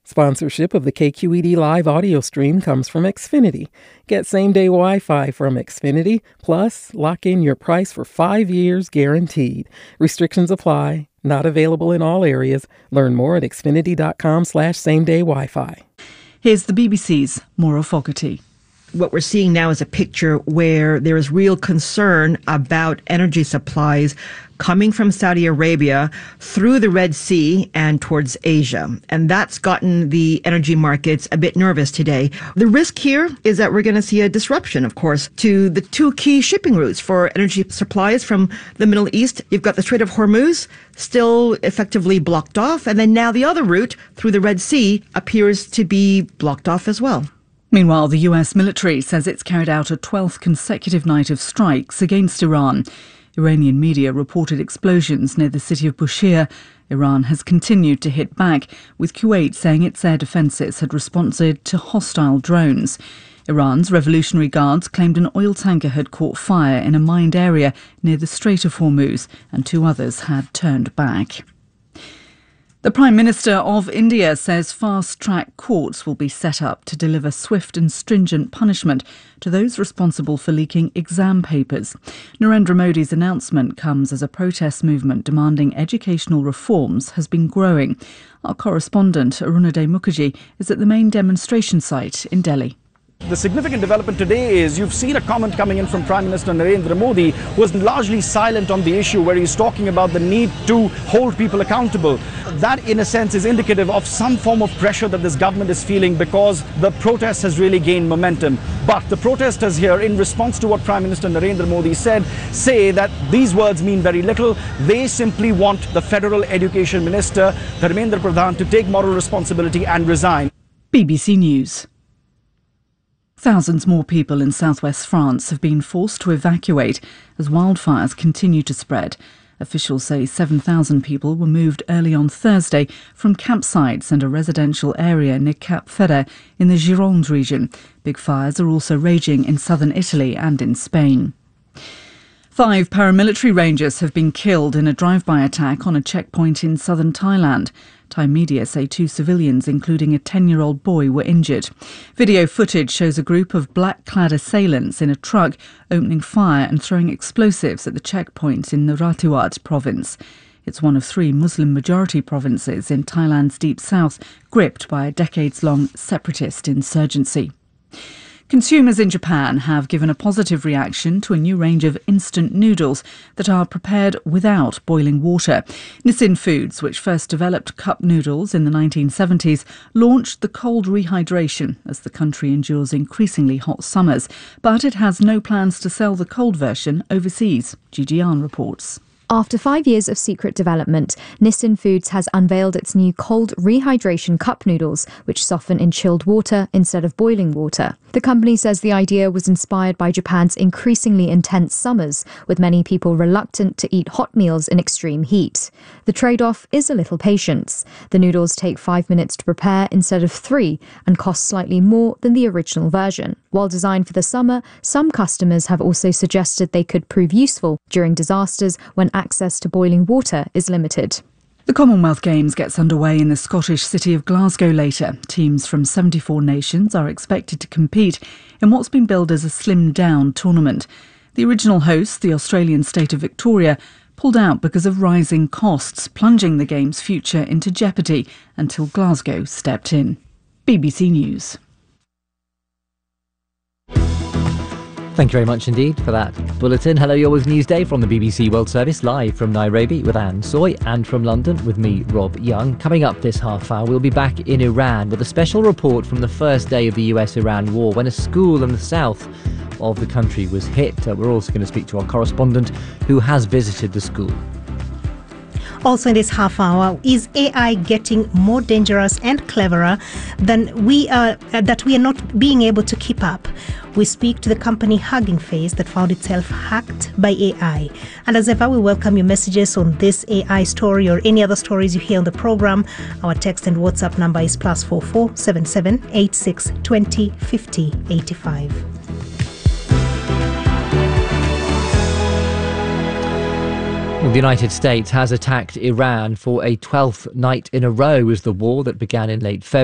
Sponsorship of the KQED Live audio stream comes from Xfinity. Get same-day Wi-Fi from Xfinity, plus lock in your price for 5 years guaranteed. Restrictions apply. Not available in all areas. Learn more at xfinity.com/same-day Wi-Fi. Here's the BBC's Maura Fogarty. What we're seeing now is a picture where there is real concern about energy supplies coming from Saudi Arabia through the Red Sea and towards Asia. And that's gotten the energy markets a bit nervous today. The risk here is that we're going to see a disruption, of course, to the two key shipping routes for energy supplies from the Middle East. You've got the Strait of Hormuz still effectively blocked off. And then now the other route through the Red Sea appears to be blocked off as well. Meanwhile, the US military says it's carried out a 12th consecutive night of strikes against Iran. Iranian media reported explosions near the city of Bushehr. Iran has continued to hit back, with Kuwait saying its air defences had responded to hostile drones. Iran's Revolutionary Guards claimed an oil tanker had caught fire in a mined area near the Strait of Hormuz, and 2 others had turned back. The Prime Minister of India says fast-track courts will be set up to deliver swift and stringent punishment to those responsible for leaking exam papers. Narendra Modi's announcement comes as a protest movement demanding educational reforms has been growing. Our correspondent, Arunade Mukherjee, is at the main demonstration site in Delhi. The significant development today is you've seen a comment coming in from Prime Minister Narendra Modi, who was largely silent on the issue, where he's talking about the need to hold people accountable. That, in a sense, is indicative of some form of pressure that this government is feeling because the protest has really gained momentum. But the protesters here, in response to what Prime Minister Narendra Modi said, say that these words mean very little. They simply want the Federal Education Minister, Dharmendra Pradhan, to take moral responsibility and resign. BBC News. Thousands more people in southwest France have been forced to evacuate as wildfires continue to spread. Officials say 7,000 people were moved early on Thursday from campsites and a residential area near Cap Ferret in the Gironde region. Big fires are also raging in southern Italy and in Spain. 5 paramilitary rangers have been killed in a drive-by attack on a checkpoint in southern Thailand. Thai media say 2 civilians, including a 10-year-old boy, were injured. Video footage shows a group of black-clad assailants in a truck opening fire and throwing explosives at the checkpoint in Narathiwat province. It's one of 3 Muslim-majority provinces in Thailand's deep south, gripped by a decades-long separatist insurgency. Consumers in Japan have given a positive reaction to a new range of instant noodles that are prepared without boiling water. Nissin Foods, which first developed cup noodles in the 1970s, launched the cold rehydration as the country endures increasingly hot summers. But it has no plans to sell the cold version overseas. Gigi Ahn reports. After 5 years of secret development, Nissin Foods has unveiled its new cold rehydration cup noodles, which soften in chilled water instead of boiling water. The company says the idea was inspired by Japan's increasingly intense summers, with many people reluctant to eat hot meals in extreme heat. The trade-off is a little patience. The noodles take 5 minutes to prepare instead of 3 and cost slightly more than the original version. While designed for the summer, some customers have also suggested they could prove useful during disasters when access to boiling water is limited. The Commonwealth Games gets underway in the Scottish city of Glasgow later. Teams from 74 nations are expected to compete in what's been billed as a slimmed-down tournament. The original host, the Australian state of Victoria, pulled out because of rising costs, plunging the Games' future into jeopardy until Glasgow stepped in. BBC News. Thank you very much indeed for that bulletin. Hello, you're with Newsday from the BBC World Service, live from Nairobi with Anne Soy, and from London with me, Rob Young. Coming up this half hour, we'll be back in Iran with a special report from the first day of the US-Iran war, when a school in the south of the country was hit. We're also going to speak to our correspondent who has visited the school. Also in this half hour, is AI getting more dangerous and cleverer than we are not being able to keep up? We speak to the company Hugging Face that found itself hacked by AI. And as ever, we welcome your messages on this AI story or any other stories you hear on the program. Our text and WhatsApp number is +44 77 86 20 50 85. Well, the United States has attacked Iran for a 12th night in a row as the war that began in late February